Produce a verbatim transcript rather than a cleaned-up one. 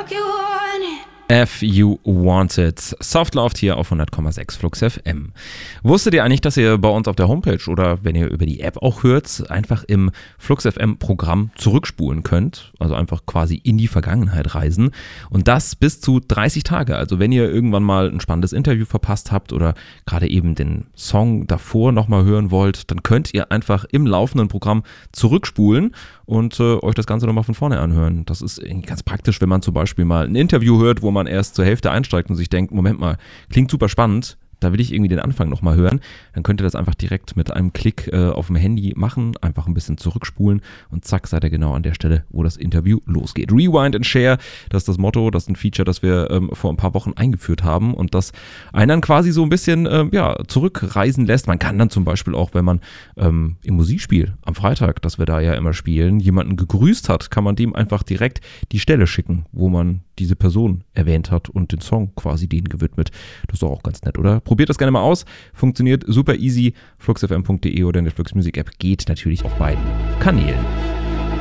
Fuck you want it. F You Wanted. Soft Loved hier auf hundert Komma sechs Flux F M. Wusstet ihr eigentlich, dass ihr bei uns auf der Homepage oder wenn ihr über die App auch hört, einfach im Flux F M Programm zurückspulen könnt? Also einfach quasi in die Vergangenheit reisen. Und das bis zu dreißig Tage. Also wenn ihr irgendwann mal ein spannendes Interview verpasst habt oder gerade eben den Song davor nochmal hören wollt, dann könnt ihr einfach im laufenden Programm zurückspulen und äh, euch das Ganze nochmal von vorne anhören. Das ist irgendwie ganz praktisch, wenn man zum Beispiel mal ein Interview hört, wo man erst zur Hälfte einsteigt und sich denkt, Moment mal, klingt super spannend, da will ich irgendwie den Anfang nochmal hören, dann könnt ihr das einfach direkt mit einem Klick äh, auf dem Handy machen, einfach ein bisschen zurückspulen und zack, seid ihr genau an der Stelle, wo das Interview losgeht. Rewind and Share, das ist das Motto, das ist ein Feature, das wir ähm, vor ein paar Wochen eingeführt haben und das einen dann quasi so ein bisschen ähm, ja, zurückreisen lässt. Man kann dann zum Beispiel auch, wenn man ähm, im Musikspiel am Freitag, das wir da ja immer spielen, jemanden gegrüßt hat, kann man dem einfach direkt die Stelle schicken, wo man diese Person erwähnt hat und den Song quasi denen gewidmet. Das ist doch auch ganz nett, oder? Probiert das gerne mal aus. Funktioniert super easy. fluxfm punkt de oder in der Flux Music App geht natürlich auf beiden Kanälen.